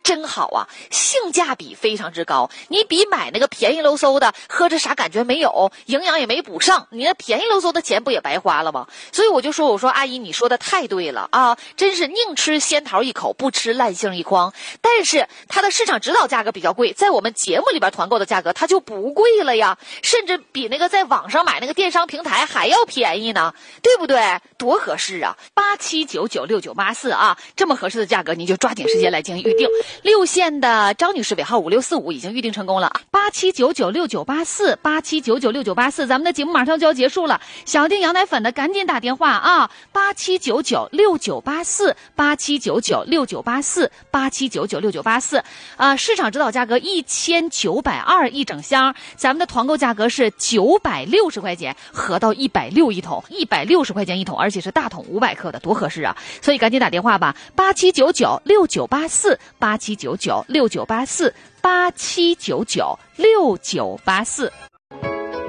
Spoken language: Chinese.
真好啊，性价比非常之高。你比买那个便宜喽嗖的喝着啥感觉没有，营养也没补上，你那便宜喽嗖的钱不也白花了吗？所以我就说，我说阿姨你说的太对了啊，真是宁吃仙桃一口，不吃烂杏一筐。但是它的市场指导价格比较贵，在我们节目里边团购的价格它就不贵了呀，甚至比那个在网上买那个电商平台还要便宜呢，对不对？多合适啊！87996984啊，这么合适的价格，你就抓紧时间来进行预定。6线的张女士尾号5645已经预定成功了啊！87996984，87996984，咱们的节目马上就要结束了，想要订羊奶粉的赶紧打电话啊！87996984，87996984，87996984啊，市场指导价格1920一整箱，咱们的团购价格是960块钱，合到160一桶，160块钱一桶，而且是大桶500克的，多合适啊！所以赶紧打电话吧，87996984，87996984，87996984。